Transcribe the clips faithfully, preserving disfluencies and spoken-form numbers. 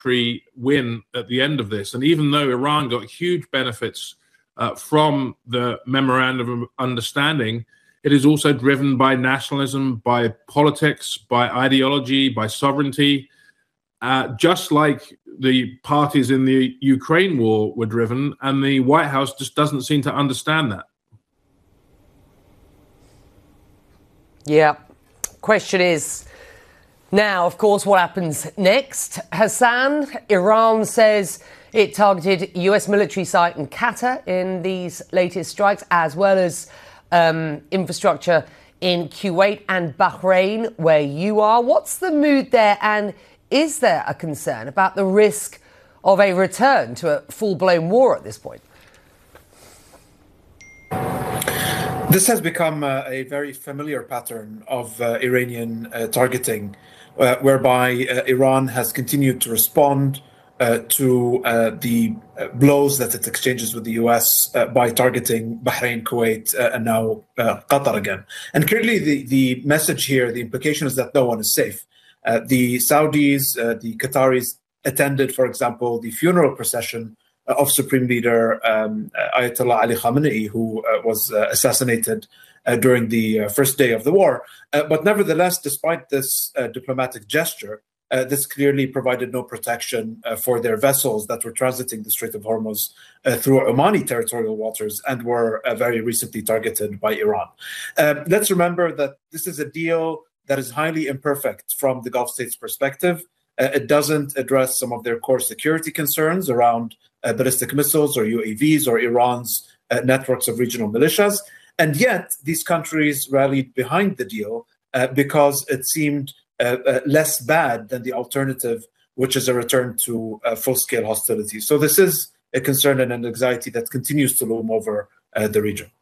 military win at the end of this. And even though Iran got huge benefits uh, from the memorandum of understanding, it is also driven by nationalism, by politics, by ideology, by sovereignty, uh, just like the parties in the Ukraine war were driven, and the White House just doesn't seem to understand that. Yeah. Question is now, of course, what happens next? Hassan, Iran says it targeted U S military site in Qatar in these latest strikes, as well as um, infrastructure in Kuwait and Bahrain, where you are. What's the mood there? And is there a concern about the risk of a return to a full-blown war at this point? This has become uh, a very familiar pattern of uh, Iranian uh, targeting, uh, whereby uh, Iran has continued to respond uh, to uh, the uh, blows that it exchanges with the U S uh, by targeting Bahrain, Kuwait, uh, and now uh, Qatar again. And clearly the, the message here, the implication is that no one is safe. Uh, the Saudis, uh, the Qataris attended, for example, the funeral procession of Supreme Leader um, Ayatollah Ali Khamenei, who uh, was uh, assassinated uh, during the uh, first day of the war. Uh, but nevertheless, despite this uh, diplomatic gesture, uh, this clearly provided no protection uh, for their vessels that were transiting the Strait of Hormuz uh, through Omani territorial waters and were uh, very recently targeted by Iran. Uh, let's remember that this is a deal that is highly imperfect from the Gulf states' perspective. Uh, it doesn't address some of their core security concerns around uh, ballistic missiles or U A Vs or Iran's uh, networks of regional militias. And yet, these countries rallied behind the deal uh, because it seemed uh, uh, less bad than the alternative, which is a return to uh, full-scale hostilities. So this is a concern and an anxiety that continues to loom over uh, the region.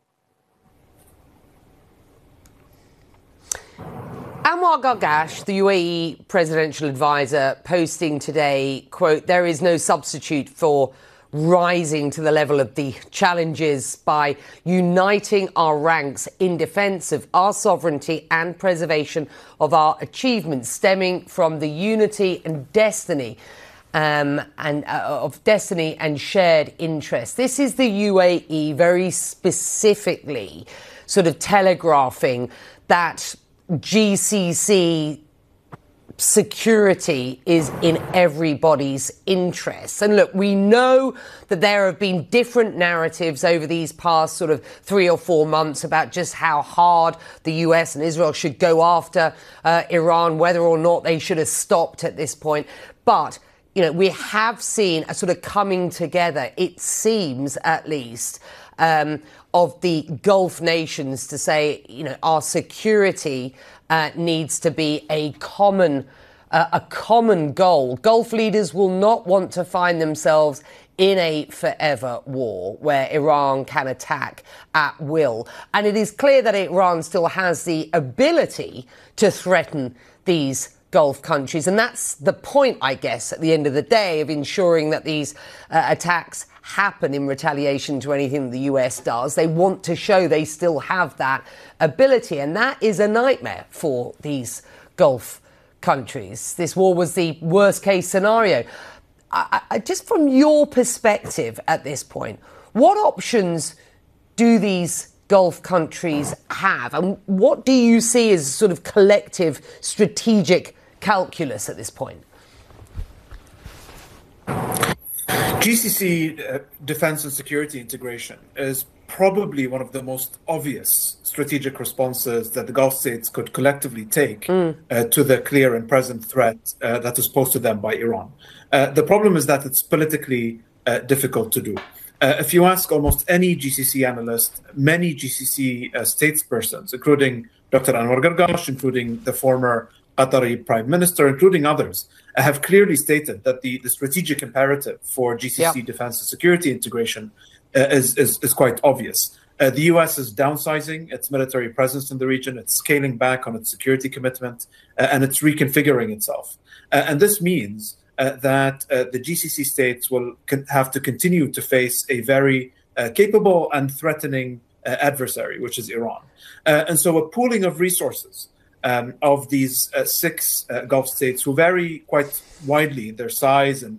Anwar Gargash, the U A E presidential advisor, posting today, quote, "There is no substitute for rising to the level of the challenges by uniting our ranks in defense of our sovereignty and preservation of our achievements stemming from the unity and destiny um, and uh, of destiny and shared interest." This is the U A E very specifically sort of telegraphing that G C C security is in everybody's interests. And look, we know that there have been different narratives over these past sort of three or four months about just how hard the U S and Israel should go after uh, Iran, whether or not they should have stopped at this point. But, you know, we have seen a sort of coming together, it seems at least, um, of the Gulf nations to say, you know, our security uh, needs to be a common, uh, a common goal. Gulf leaders will not want to find themselves in a forever war where Iran can attack at will. And it is clear that Iran still has the ability to threaten these Gulf countries. And that's the point, I guess, at the end of the day, of ensuring that these uh, attacks happen in retaliation to anything the U S does. They want to show they still have that ability. And that is a nightmare for these Gulf countries. This war was the worst case scenario. I, I, just from your perspective at this point, what options do these Gulf countries have? And what do you see as sort of collective strategic calculus at this point? G C C uh, defense and security integration is probably one of the most obvious strategic responses that the Gulf states could collectively take mm. uh, to the clear and present threat uh, that is posed to them by Iran. Uh, the problem is that it's politically uh, difficult to do. Uh, if you ask almost any G C C analyst, many G C C uh, statespersons, including Doctor Anwar Gargash, including the former Qatari Prime Minister, including others, uh, have clearly stated that the, the strategic imperative for G C C yep. defense and security integration uh, is, is, is quite obvious. Uh, the U S is downsizing its military presence in the region, it's scaling back on its security commitment, uh, and it's reconfiguring itself. Uh, and this means uh, that uh, the G C C states will have to continue to face a very uh, capable and threatening uh, adversary, which is Iran. Uh, and so a pooling of resources um, of these uh, six uh, Gulf states, who vary quite widely in their size and